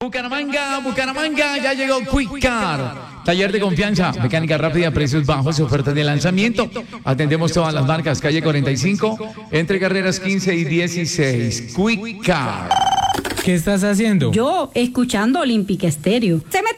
Bucaramanga, ya llegó Quick Car. Taller de confianza, mecánica rápida, precios bajos, ofertas de lanzamiento. Atendemos todas las marcas, calle 45, entre carreras 15 y 16. Quick Car. ¿Qué estás haciendo? Yo, escuchando Olímpica Estéreo. Se me